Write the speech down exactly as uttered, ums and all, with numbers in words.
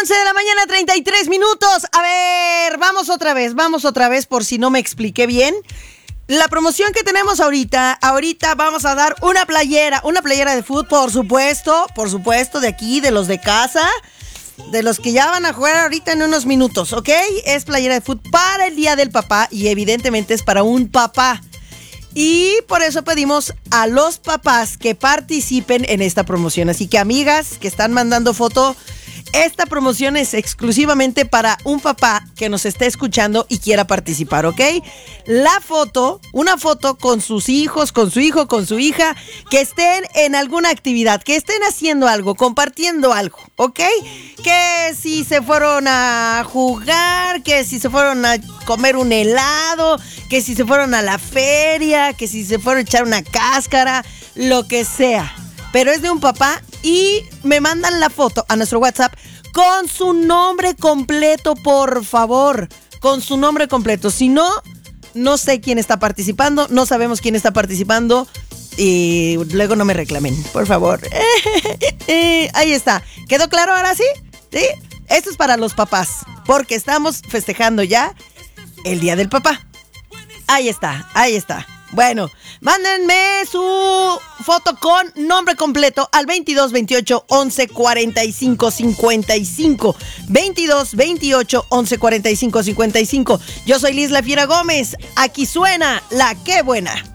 once de la mañana, treinta y tres minutos. A ver, vamos otra vez, vamos otra vez por si no me expliqué bien. La promoción que tenemos ahorita, ahorita vamos a dar una playera, una playera de fútbol, por supuesto, por supuesto, de aquí, de los de casa, de los que ya van a jugar ahorita en unos minutos, ¿ok? Es playera de fútbol para el Día del Papá y evidentemente es para un papá. Y por eso pedimos a los papás que participen en esta promoción. Así que, amigas que están mandando foto, esta promoción es exclusivamente para un papá que nos esté escuchando y quiera participar, ¿ok? La foto, una foto con sus hijos, con su hijo, con su hija, que estén en alguna actividad, que estén haciendo algo, compartiendo algo, ¿ok? Que si se fueron a jugar, que si se fueron a comer un helado, que si se fueron a la feria, que si se fueron a echar una cáscara, lo que sea. Pero es de un papá y me mandan la foto a nuestro WhatsApp con su nombre completo, por favor. Con su nombre completo. Si no, no sé quién está participando, no sabemos quién está participando y luego no me reclamen, por favor. Ahí está. ¿Quedó claro ahora sí? ¿Sí? Esto es para los papás, porque estamos festejando ya el Día del Papá. Ahí está, ahí está. Bueno, mándenme su foto con nombre completo al veintidós veintiocho once cuarenta y cinco cincuenta y cinco. veintidós veintiocho once cuarenta y cinco cincuenta y cinco. Yo soy Liz La Fiera Gómez. Aquí suena La Qué Buena.